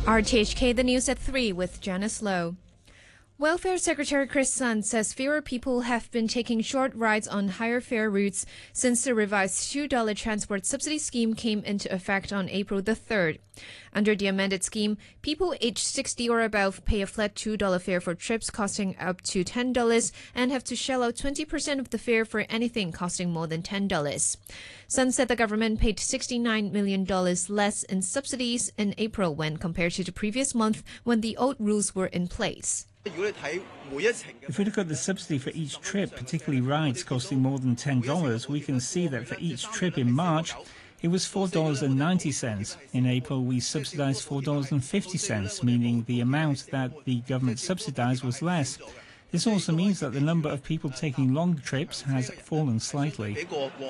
RTHK, the news at 3 with Janice Lowe. Welfare Secretary Chris Sun says fewer people have been taking short rides on higher fare routes since the revised $2 transport subsidy scheme came into effect on April the 3rd. Under the amended scheme, people aged 60 or above pay a flat $2 fare for trips costing up to $10 and have to shell out 20% of the fare for anything costing more than $10. Sun said the government paid $69 million less in subsidies in April when compared to the previous month when the old rules were in place. If we look at the subsidy for each trip, particularly rides costing more than $10, we can see that for each trip in March, it was $4.90. In April, we subsidized $4.50, meaning the amount that the government subsidized was less. This also means that the number of people taking long trips has fallen slightly.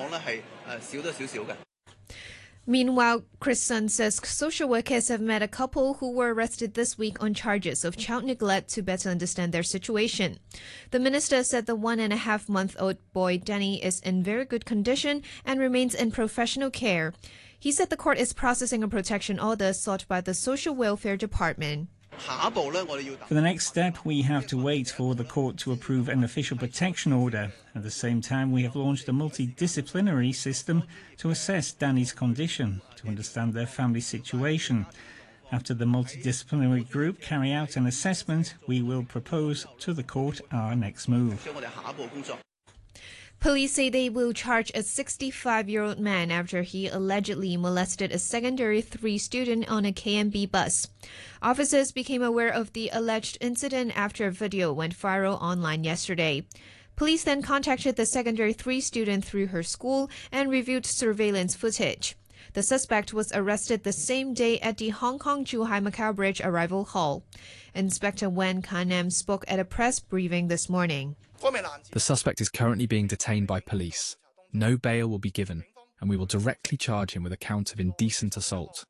Meanwhile, Chris Sun says social workers have met a couple who were arrested this week on charges of child neglect to better understand their situation. The minister said the 1.5-month-old boy Danny is in very good condition and remains in professional care. He said the court is processing a protection order sought by the Social Welfare Department. For the next step, we have to wait for the court to approve an official protection order. At the same time, we have launched a multidisciplinary system to assess Danny's condition, to understand their family situation. After the multidisciplinary group carry out an assessment, we will propose to the court our next move. Police say they will charge a 65-year-old man after he allegedly molested a secondary 3 student on a KMB bus. Officers became aware of the alleged incident after a video went viral online yesterday. Police then contacted the secondary 3 student through her school and reviewed surveillance footage. The suspect was arrested the same day at the Hong Kong-Zhuhai-Macau Bridge arrival hall. Inspector Wen Kan-nam spoke at a press briefing this morning. The suspect is currently being detained by police. No bail will be given, and we will directly charge him with a count of indecent assault.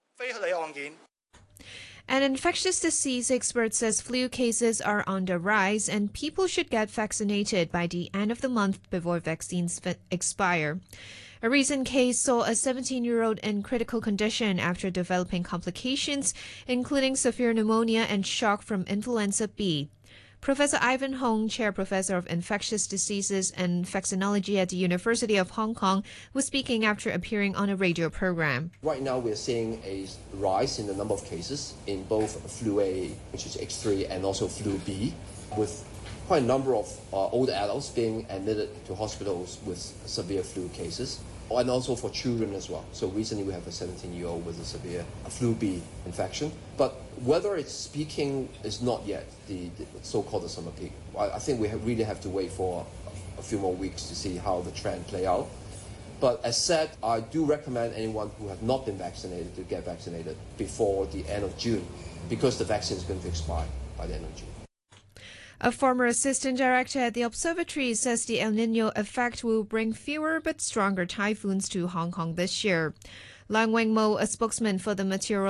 An infectious disease expert says flu cases are on the rise and people should get vaccinated by the end of the month before vaccines expire. A recent case saw a 17-year-old in critical condition after developing complications, including severe pneumonia and shock from influenza B. Professor Ivan Hong, Chair Professor of Infectious Diseases and Vaccinology at the University of Hong Kong, was speaking after appearing on a radio program. Right now we're seeing a rise in the number of cases in both flu A, which is X3, and also flu B, with quite a number of older adults being admitted to hospitals with severe flu cases, and also for children as well. So recently we have a 17-year-old with a severe flu B infection. But whether it's peaking is not yet the so-called the summer peak. I think we really have to wait for a few more weeks to see how the trend play out. But as said, I do recommend anyone who have not been vaccinated to get vaccinated before the end of June, because the vaccine is going to expire by the end of June. A former assistant director at the observatory says the El Niño effect will bring fewer but stronger typhoons to Hong Kong this year. Lang Weng-mo, a spokesman for the Meteorological